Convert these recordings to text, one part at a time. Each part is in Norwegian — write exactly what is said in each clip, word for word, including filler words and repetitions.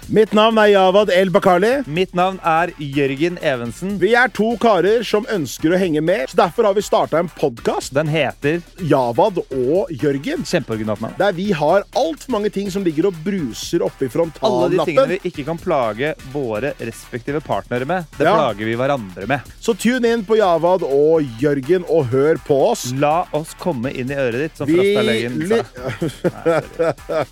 Mitt navn er Javad El Bakali. Mitt navn er Jørgen Evensen. Vi er to karer som ønsker å henge med, så derfor har vi startet en podcast. Den heter Javad og Jørgen. Kjempeoriginalt navn. Der vi har alt for mange ting som ligger og bruser oppe i frontallappen. Alle de tingene vi ikke kan plage våre respektive partnere med, det ja. plager vi hverandre med. Så tune inn på Javad og Jørgen og hør på oss. La oss komme inn i øret ditt, som Frastad-legen sa.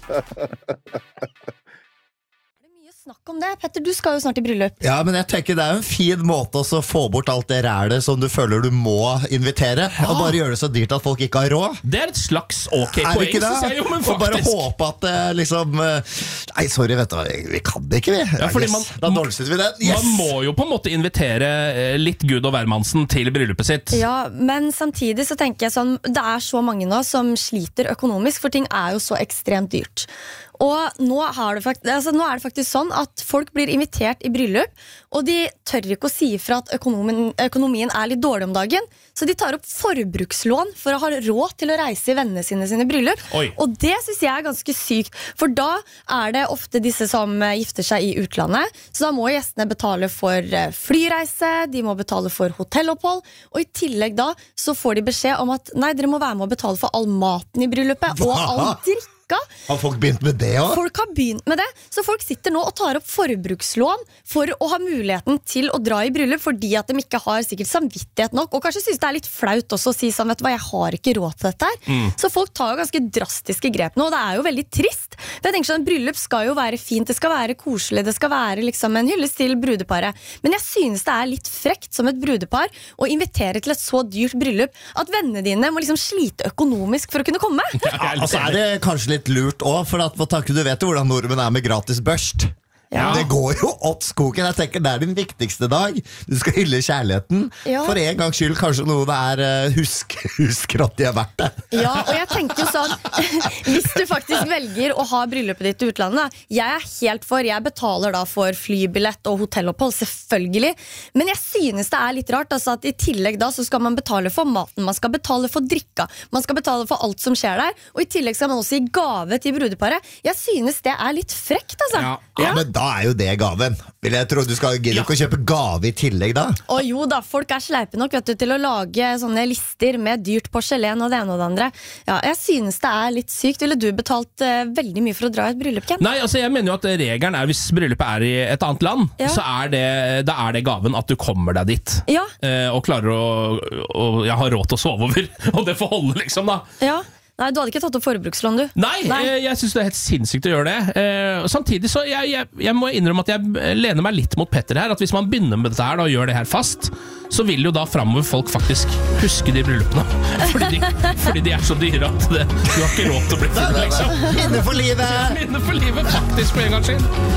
Snakk om det. Petter, du skal jo snart i bryllup. Ja, men jeg tenker det er jo en fin måte å få bort alt det rælet som du føler du må invitere, ja. og bare gjøre det så dyrt at folk ikke har råd. Det er et slags ok poeng, synes jeg jo, men faktisk. Og bare håpe at det liksom Nei, sorry, vet du, vi kan det ikke, vi. Ja, fordi man, da dårligste vi det. Yes! Man må jo på en måte invitere litt Gud og hvermannsen til bryllupet sitt. Ja, men samtidig så tenker jeg sånn, det er så mange nå som sliter økonomisk, for ting er jo så ekstremt dyrt. Og nå, har det faktisk, altså nå er det faktisk sånn at folk blir invitert i bryllup, og de tør ikke å si ifra at økonomien, økonomien er litt dårlig om dagen, så de tar opp forbrukslån for å ha råd til å reise i vennene sine sine bryllup. Oi. Og det synes jeg er ganske sykt, for da er det ofte disse som gifter seg i utlandet, så da må gjestene betale for flyreise, de må betale for hotellopphold, og i tillegg da så får de beskjed om at nei, dere må være med å betale for all maten i bryllupet, og all drikke. Har folk begynt med det også? Folk har begynt med det, så folk sitter nå og tar opp forbrukslån for å ha muligheten til å dra i bryllup, fordi at de ikke har sikkert samvittighet nok, og kanskje synes det er litt flaut også å si sånn, vet du hva, jeg har ikke råd til dette her. Mm. Så folk tar jo ganske drastiske grep nå, og det er jo veldig trist. For jeg tenker sånn, bryllup skal jo være fint, det skal være koselig, det skal være liksom en hyllest til brudeparet. Men jeg synes det er litt frekt som et brudepar å invitere til et så dyrt bryllup at vennene dine må liksom slite økonomisk for å kunne komme. Ja, altså er det kanskje litt lurt også, for at, hva tanken, du vet jo hvordan nordmenn er med gratis børst. Ja. Det går jo åt skogen. Jeg tenker det er din viktigste dag. Du skal hylle kjærligheten. Ja. For en gangs skyld kanskje noen er uh, husk, husker at de er verdt det. Ja, og jeg tenker jo sånn hvis du faktisk velger å ha bryllupet ditt i utlandet, jeg er helt for, jeg betaler da for flybillett og hotellopphold, selvfølgelig. Men jeg synes det er litt rart altså, at i tillegg da så skal man betale for maten, man skal betale for drikka, man skal betale for alt som skjer der, og i tillegg skal man også gi gave til brudeparet. Jeg synes det er litt frekt, altså. Ja, ja men da er jo det gaven. Vil jeg tro du skal gidde ikke å kjøpe gave i tillegg da? Og jo da, folk er sleipe nok vet du, til å lage sånne lister med dyrt porselen og det ene og det andre. Ja, jeg synes det er litt sykt. Ville du betalt uh, veldig mye for å dra i et bryllup, Ken? Nei, altså jeg mener jo at regelen er hvis bryllupet er i et annet land, ja. så er det, da er det gaven at du kommer deg dit. Ja. Uh, og klarer å, å ja, ha råd til å sove over. Og det får holde liksom da. Ja. Nei, du hadde ikke tatt opp forbrukslån, du? Nei, Nei. Jeg, jeg synes det er helt sinnssykt å gjøre det. Eh, samtidig så jeg, jeg, jeg må innrømme at jeg lener meg litt mot Petter her, at hvis man begynner med dette her da, og gjør det her fast, så vil jo da fremover folk faktisk huske de bryllupene. Fordi de, fordi de er så dyre at det, du har ikke råd til å bli full, liksom. Minne for livet! Minne for livet, faktisk, på en gang siden.